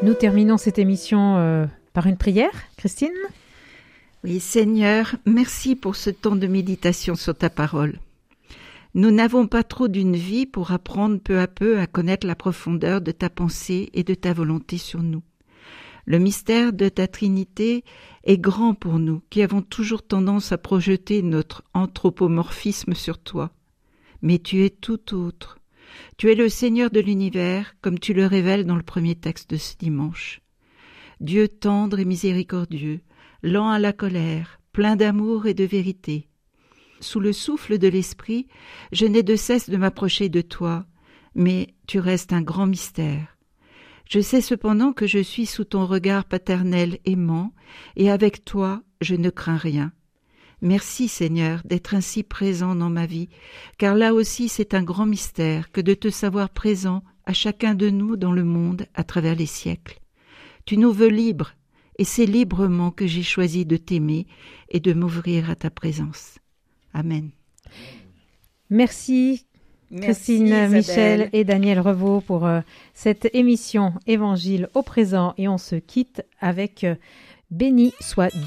Nous terminons cette émission par une prière, Christine. Oui, Seigneur, merci pour ce temps de méditation sur ta parole. Nous n'avons pas trop d'une vie pour apprendre peu à peu à connaître la profondeur de ta pensée et de ta volonté sur nous. Le mystère de ta Trinité est grand pour nous, qui avons toujours tendance à projeter notre anthropomorphisme sur toi. Mais tu es tout autre. Tu es le Seigneur de l'univers, comme tu le révèles dans le premier texte de ce dimanche. Dieu tendre et miséricordieux, lent à la colère, plein d'amour et de vérité. Sous le souffle de l'Esprit, je n'ai de cesse de m'approcher de toi, mais tu restes un grand mystère. Je sais cependant que je suis sous ton regard paternel aimant, et avec toi, je ne crains rien. Merci Seigneur d'être ainsi présent dans ma vie, car là aussi c'est un grand mystère que de te savoir présent à chacun de nous dans le monde à travers les siècles. Tu nous veux libres, et c'est librement que j'ai choisi de t'aimer et de m'ouvrir à ta présence. Amen. Merci Christine, Isabelle. Michel et Daniel Revaux pour cette émission Évangile au présent, et on se quitte avec Béni soit